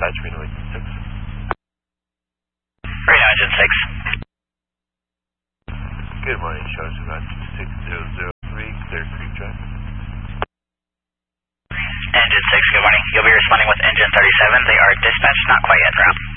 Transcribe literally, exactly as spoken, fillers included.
dispatch, Reno eight six. Reno Engine six. Good morning, shows about two six zero zero three, Clear Creek Drive. Engine six, good morning. You'll be responding with Engine thirty-seven. They are dispatched, not quite yet en route.